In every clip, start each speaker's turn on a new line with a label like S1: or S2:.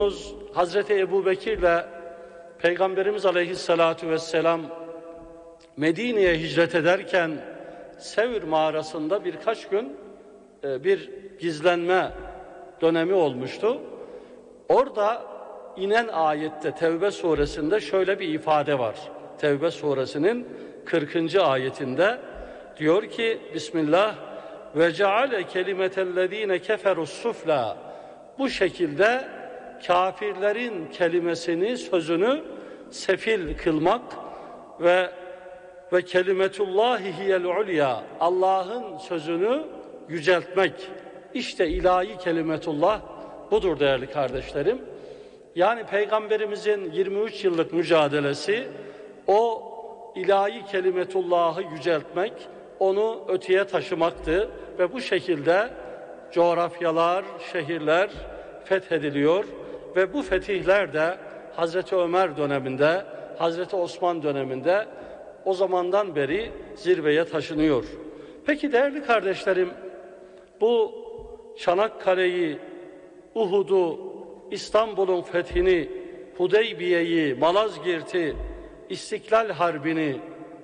S1: Hazreti Ebubekir'le Peygamberimiz Aleyhisselatü Vesselam Medine'ye hicret ederken Sevr mağarasında birkaç gün bir gizlenme dönemi olmuştu. Orada inen ayette Tevbe suresinde şöyle bir ifade var. Tevbe suresinin 40. ayetinde diyor ki Bismillah ve ceale kelimetellezine keferus sufla, bu şekilde kafirlerin kelimesini, sözünü sefil kılmak ve kelimetullahi hiyel ulya, Allah'ın sözünü yüceltmek. İşte ilahi kelimetullah budur değerli kardeşlerim. Yani Peygamberimizin 23 yıllık mücadelesi o ilahi kelimetullahı yüceltmek, onu öteye taşımaktı ve bu şekilde coğrafyalar, şehirler fethediliyor ve bu fetihler de Hazreti Ömer döneminde, Hazreti Osman döneminde o zamandan beri zirveye taşınıyor. Peki değerli kardeşlerim, bu Çanakkale'yi, Uhud'u, İstanbul'un fethini, Hudeybiye'yi, Malazgirt'i, İstiklal Harbi'ni,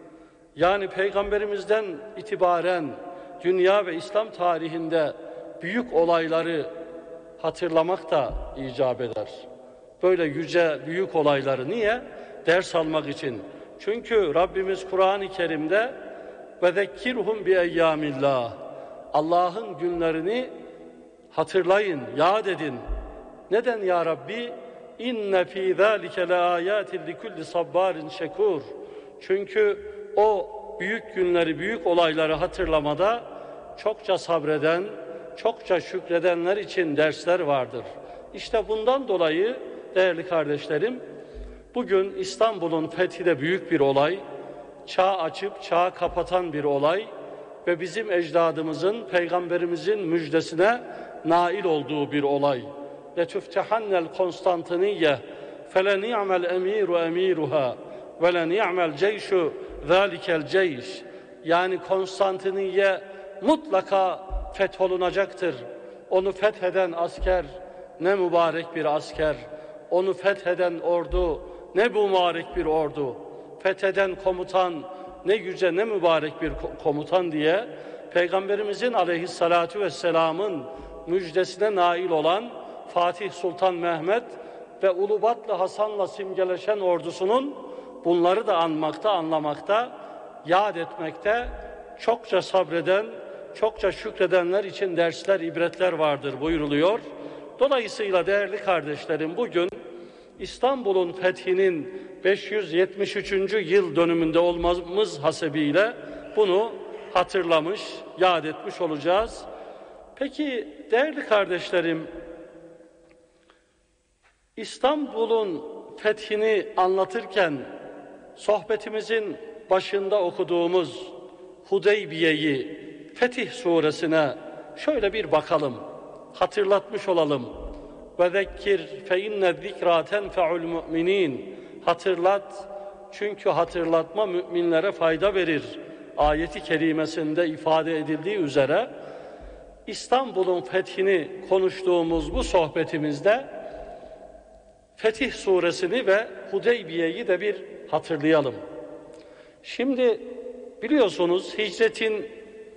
S1: yani Peygamberimizden itibaren dünya ve İslam tarihinde büyük olayları hatırlamak da icap eder. Böyle yüce, büyük olayları niye? Ders almak için. Çünkü Rabbimiz Kur'an-ı Kerim'de وَذَكِّرْهُمْ بِاَيَّامِ Allah'ın günlerini hatırlayın, yad edin. Neden ya Rabbi? İnne fî zâlike leâyâtin likulli sabbârin şekûr. Çünkü o büyük günleri, büyük olayları hatırlamada çokça sabreden, çokça şükredenler için dersler vardır. İşte bundan dolayı değerli kardeşlerim, bugün İstanbul'un fethi de büyük bir olay, çağ açıp çağ kapatan bir olay ve bizim ecdadımızın, Peygamberimizin müjdesine nail olduğu bir olay. لَتُفْتَحَنَّ الْقُنْسْطَنْطِنِيَّةِ فَلَنِعْمَ الْاَم۪يرُ اَم۪يرُهَا وَلَنِعْمَ الْجَيْشُ ذَٰلِكَ الْجَيْشِ. Yani Konstantiniye mutlaka fetholunacaktır. Onu fetheden asker ne mübarek bir asker. Onu fetheden ordu ne mübarek bir ordu. Fetheden komutan ne yüce, ne mübarek bir komutan diye Peygamberimizin Aleyhissalatu vesselam'ın müjdesine nail olan Fatih Sultan Mehmet ve Ulubatlı Hasan'la simgeleşen ordusunun bunları da anmakta, anlamakta, yad etmekte, çokça sabreden, çokça şükredenler için dersler, ibretler vardır buyuruluyor. Dolayısıyla değerli kardeşlerim, bugün İstanbul'un fethinin 573. yıl dönümünde olmamız hasebiyle bunu hatırlamış, yad etmiş olacağız. Peki değerli kardeşlerim, İstanbul'un fethini anlatırken sohbetimizin başında okuduğumuz Hudeybiye'yi, Fetih suresine şöyle bir bakalım, hatırlatmış olalım. وَذَكِّرْ فَاِنَّ الذِّكْرَى تَنْفَعُ الْمُؤْمِنِينَ. Hatırlat, çünkü hatırlatma müminlere fayda verir. Ayeti kerimesinde ifade edildiği üzere İstanbul'un fethini konuştuğumuz bu sohbetimizde Fetih suresini ve Hudeybiye'yi de bir hatırlayalım. Şimdi biliyorsunuz hicretin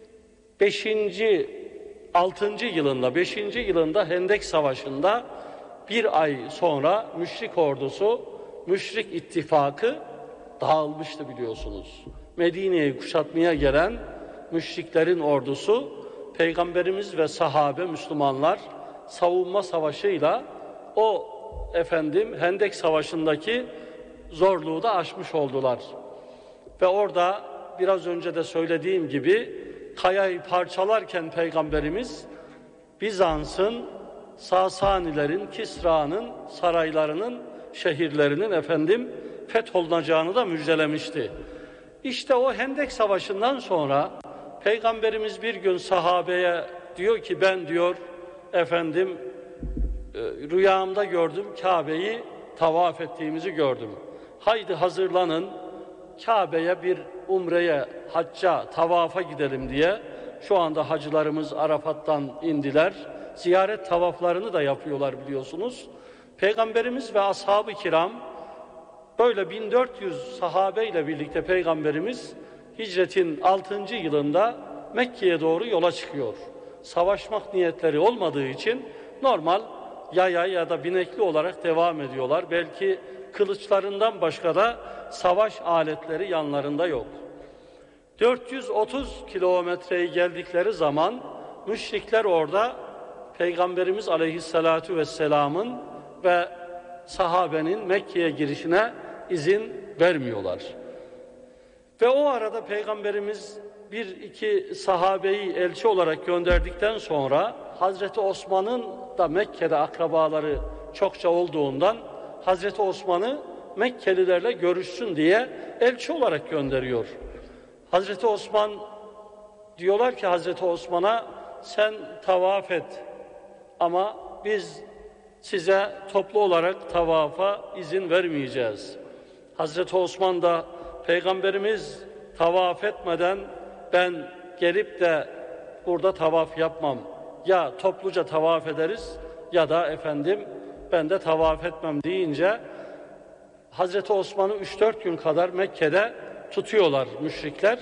S1: 6. yılında, 5. yılında Hendek Savaşı'nda bir ay sonra müşrik ordusu, müşrik ittifakı dağılmıştı biliyorsunuz. Medine'yi kuşatmaya gelen müşriklerin ordusu, Peygamberimiz ve sahabe, Müslümanlar savunma savaşıyla o Hendek Savaşı'ndaki zorluğu da aşmış oldular. Ve orada biraz önce de söylediğim gibi kayayı parçalarken Peygamberimiz Bizans'ın, Sasanilerin, Kisra'nın saraylarının, şehirlerinin fetholunacağını da müjdelemişti. İşte o Hendek Savaşı'ndan sonra Peygamberimiz bir gün sahabeye diyor ki ben diyor rüyamda gördüm, Kabe'yi tavaf ettiğimizi gördüm. Haydi hazırlanın, Kabe'ye bir umreye, hacca, tavafa gidelim diye. Şu anda hacılarımız Arafat'tan indiler. Ziyaret tavaflarını da yapıyorlar biliyorsunuz. Peygamberimiz ve ashab-ı kiram böyle 1400 sahabeyle birlikte Peygamberimiz hicretin 6. yılında Mekke'ye doğru yola çıkıyor. Savaşmak niyetleri olmadığı için normal yaya ya da binekli olarak devam ediyorlar. Belki kılıçlarından başka da savaş aletleri yanlarında yok. 430 kilometreyi geldikleri zaman müşrikler orada Peygamberimiz Aleyhisselatü Vesselam'ın ve sahabenin Mekke'ye girişine izin vermiyorlar. Ve o arada Peygamberimiz bir iki sahabeyi elçi olarak gönderdikten sonra Hazreti Osman'ın da Mekke'de akrabaları çokça olduğundan Hazreti Osman'ı Mekkelilerle görüşsün diye elçi olarak gönderiyor. Hazreti Osman, diyorlar ki Hazreti Osman'a, sen tavaf et ama biz size toplu olarak tavafa izin vermeyeceğiz. Hazreti Osman da Peygamberimiz tavaf etmeden ben gelip de burada tavaf yapmam. Ya topluca tavaf ederiz ya da efendim ben de tavaf etmem deyince Hazreti Osman'ı 3-4 gün kadar Mekke'de tutuyorlar müşrikler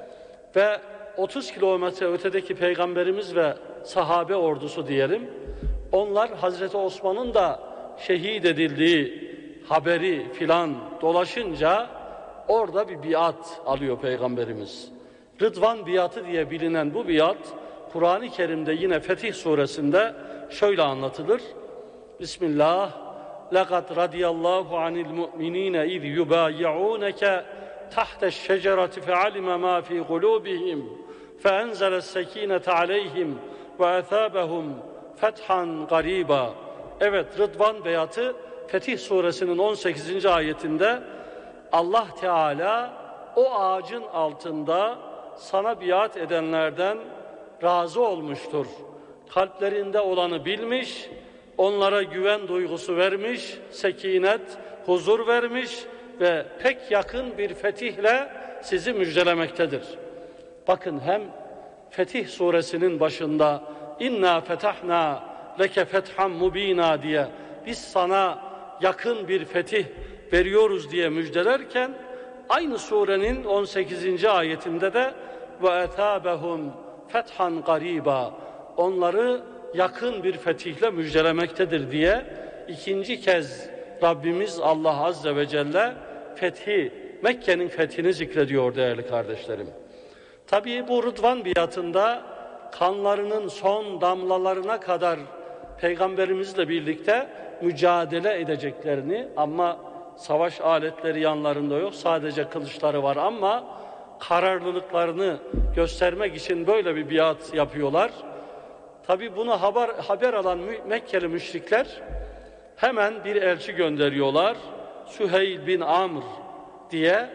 S1: ve 30 kilometre ötedeki Peygamberimiz ve sahabe ordusu diyelim, onlar Hazreti Osman'ın da şehit edildiği haberi filan dolaşınca orada bir biat alıyor Peygamberimiz. Rıdvan biatı diye bilinen bu biat Kur'an-ı Kerim'de yine Fetih suresinde şöyle anlatılır. Bismillah. لَقَدْ رَضِيَ اللّٰهُ عَنِ الْمُؤْمِنِينَ اِذْ يُبَايِعُونَكَ تَحْتَ الشَّجَرَةِ فَعَلِمَ مَا فِي قُلُوبِهِمْ فَاَنْزَلَ السَّك۪ينَةَ عَلَيْهِمْ وَاَثَابَهُمْ فَتْحًا قَرِيبًا. Evet, Rıdvan beyatı Fetih suresinin 18. ayetinde Allah Teala o ağacın altında sana biat edenlerden razı olmuştur. Kalplerinde olanı bilmiş, onlara güven duygusu vermiş, sekinet, huzur vermiş ve pek yakın bir fetihle sizi müjdelemektedir. Bakın hem Fetih suresinin başında İnna fetahna leke fetham mubina diye biz sana yakın bir fetih veriyoruz diye müjdelerken aynı surenin 18. ayetinde de ve etâbehum fethan gariba onları yakın bir fetihle müjdelemektedir diye ikinci kez Rabbimiz Allah Azze ve Celle fethi, Mekke'nin fethini zikrediyor değerli kardeşlerim. Tabii bu Rıdvan biatında kanlarının son damlalarına kadar Peygamberimizle birlikte mücadele edeceklerini ama savaş aletleri yanlarında yok, sadece kılıçları var ama kararlılıklarını göstermek için böyle bir biat yapıyorlar. Tabii bunu haber alan Mekkeli müşrikler hemen bir elçi gönderiyorlar. Süheyl bin Amr diye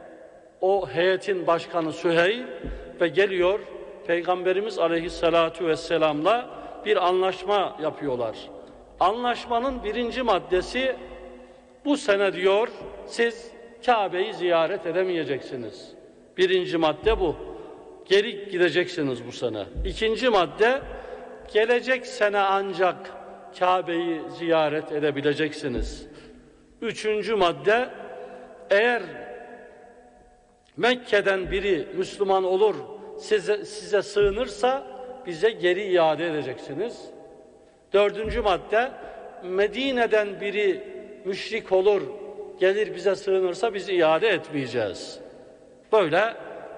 S1: o heyetin başkanı Süheyl ve geliyor Peygamberimiz Aleyhisselatü Vesselam'la bir anlaşma yapıyorlar. Anlaşmanın birinci maddesi bu sene diyor siz Kabe'yi ziyaret edemeyeceksiniz. Birinci madde bu. Geri gideceksiniz bu sene. İkinci madde gelecek sene ancak Kabe'yi ziyaret edebileceksiniz. Üçüncü madde eğer Mekke'den biri Müslüman olur size sığınırsa bize geri iade edeceksiniz. Dördüncü madde Medine'den biri müşrik olur gelir bize sığınırsa biz iade etmeyeceğiz. Böyle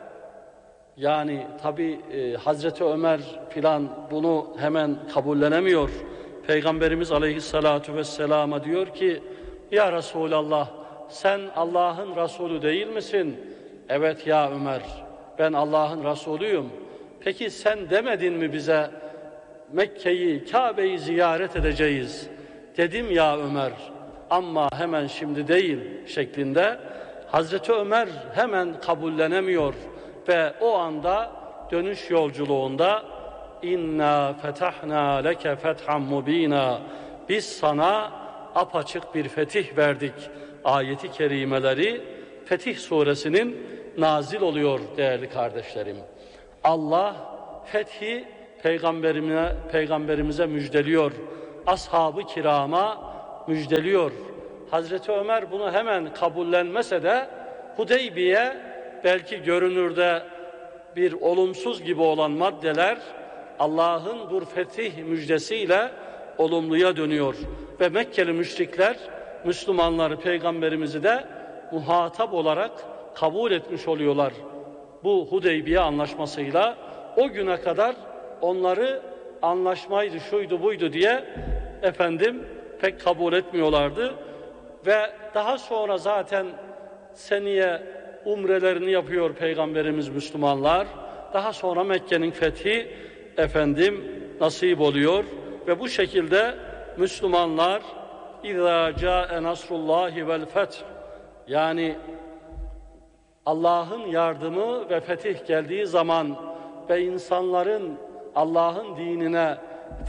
S1: yani tabi Hazreti Ömer filan bunu hemen kabullenemiyor. Peygamberimiz Aleyhisselatü Vesselam'a diyor ki ya Resulallah sen Allah'ın Resulü değil misin? Evet ya Ömer ben Allah'ın Resulüyüm. Peki sen demedin mi bize Mekke'yi, Kabe'yi ziyaret edeceğiz? Dedim ya Ömer ama hemen şimdi değil şeklinde Hazreti Ömer hemen kabullenemiyor ve o anda dönüş yolculuğunda İnna fetahna leke fethan mubina biz sana apaçık bir fetih verdik ayeti kerimeleri Fetih suresinin nazil oluyor değerli kardeşlerim. Allah fethi peygamberimize müjdeliyor. Ashab-ı kirama müjdeliyor. Hazreti Ömer bunu hemen kabullenmese de Hudeybiye belki görünürde bir olumsuz gibi olan maddeler Allah'ın bu fetih müjdesiyle olumluya dönüyor. Ve Mekkeli müşrikler Müslümanları, Peygamberimizi de muhatap olarak kabul etmiş oluyorlar. Bu Hudeybiye anlaşmasıyla o güne kadar onları anlaşmaydı, şuydu buydu diye pek kabul etmiyorlardı. Ve daha sonra zaten seneye umrelerini yapıyor Peygamberimiz, Müslümanlar. Daha sonra Mekke'nin fethi nasip oluyor ve bu şekilde Müslümanlar İzâ câe nasrullâhi vel feth, yani Allah'ın yardımı ve fetih geldiği zaman ve insanların Allah'ın dinine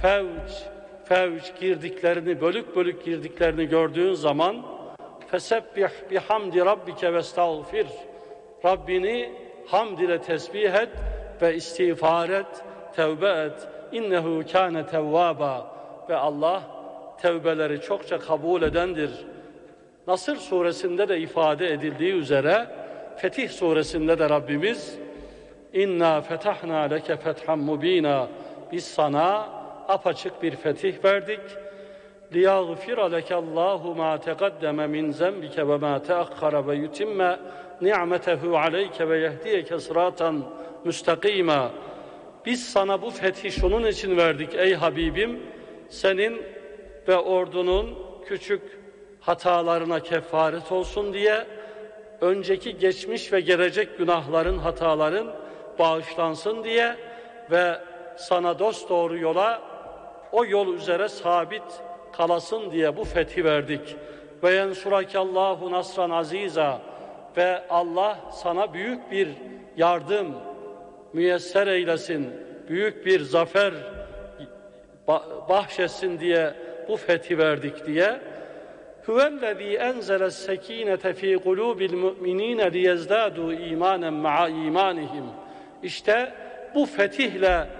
S1: fevç girdiklerini, bölük bölük girdiklerini gördüğün zaman fesebbih bihamdi rabbike vestağfir, Rabbini hamd ile tesbih et ve istiğfar et, tevbe et. İnnehu kâne tevvâba, ve Allah tevbeleri çokça kabul edendir. Nasr suresinde de ifade edildiği üzere Fetih suresinde de Rabbimiz İnna fetahna leke fethan mubina, biz sana apaçık bir fetih verdik. لِيَغْفِرَ لَكَ اللّٰهُ مَا تَقَدَّمَ مِنْ زَنْبِكَ وَمَا تَأَخَّرَ وَيُتِمَّ نِعْمَتَهُ عَلَيْكَ وَيَهْدِيَكَ صِرَاطًا مُسْتَقِيمًا. Biz sana bu fethi şunun için verdik ey Habibim, senin ve ordunun küçük hatalarına kefaret olsun diye, önceki geçmiş ve gelecek günahların, hataların bağışlansın diye ve sana dosdoğru yola, o yol üzere sabit kalasın diye bu fethi verdik. Ve yensurakallahu nasran aziza, ve Allah sana büyük bir yardım müyesser eylesin, büyük bir zafer bahşetsin diye bu fethi verdik diye. Huvellezî enzeles sekînete fî kulûbil mu'minîne liyezdâdû îmânen ma'a îmânihim. İşte bu fetihle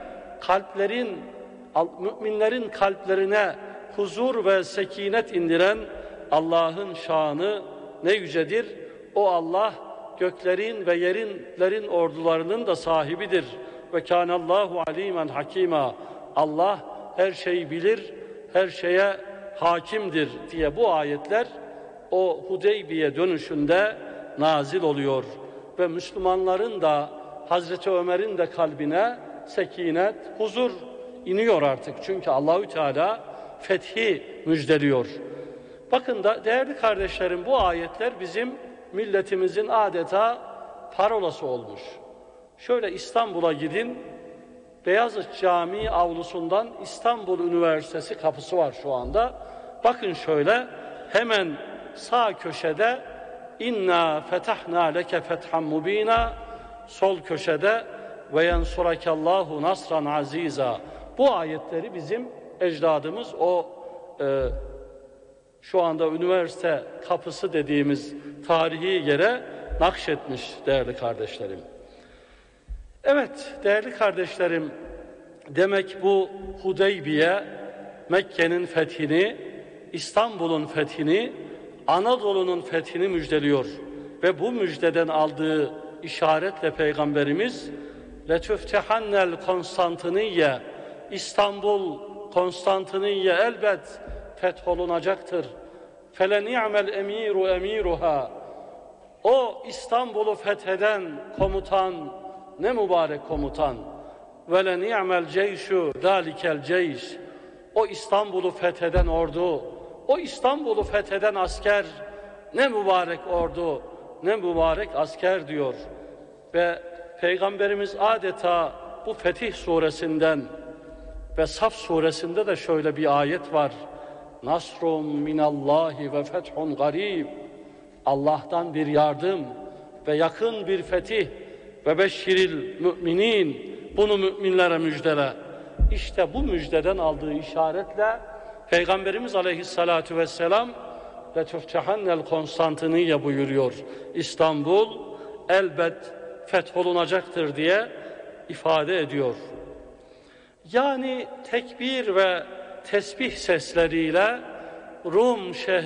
S1: müminlerin kalplerine huzur ve sekinet indiren Allah'ın şanı ne yücedir. O Allah göklerin ve yerin ordularının da sahibidir. Ve kânallâhu alîmen hakîmâ. Allah her şeyi bilir, her şeye hakimdir diye bu ayetler o Hudeybiye dönüşünde nazil oluyor. Ve Müslümanların da, Hazreti Ömer'in de kalbine sekinet, huzur iniyor artık. Çünkü Allahü Teala fethi müjdeliyor. Bakın da değerli kardeşlerim, bu ayetler bizim milletimizin adeta parolası olmuş. Şöyle İstanbul'a gidin, Beyazıt Camii avlusundan İstanbul Üniversitesi kapısı var şu anda. Bakın şöyle, hemen sağ köşede İnna fetahna leke fethan mubina, sol köşede ve yensurakallahu nasran aziza. Bu ayetleri bizim ecdadımız şu anda üniversite kapısı dediğimiz tarihi yere nakşetmiş değerli kardeşlerim. Evet değerli kardeşlerim, demek bu Hudeybiye Mekke'nin fethini, İstanbul'un fethini, Anadolu'nun fethini müjdeliyor. Ve bu müjdeden aldığı işaretle Peygamberimiz letüftehannel Konstantiniye, İstanbul, Konstantiniye elbet fetholunacaktır. Feleni'mel emiru emiruha. O İstanbul'u fetheden komutan ne mübarek komutan. Ve leni'mel ceyşu zalikel ceyş. O İstanbul'u fetheden ordu, o İstanbul'u fetheden asker ne mübarek ordu, ne mübarek asker diyor. Ve Peygamberimiz adeta bu Fetih suresinden ve Saf suresinde de şöyle bir ayet var. Nasrun minallahi ve fethun garib. Allah'tan bir yardım ve yakın bir fetih ve beşşiril müminin. Bunu müminlere müjdele. İşte bu müjdeden aldığı işaretle Peygamberimiz aleyhissalatu vesselam letüftehannel Konstantiniye buyuruyor. İstanbul elbet fetholunacaktır diye ifade ediyor. Yani tekbir ve tesbih sesleriyle Rum şehri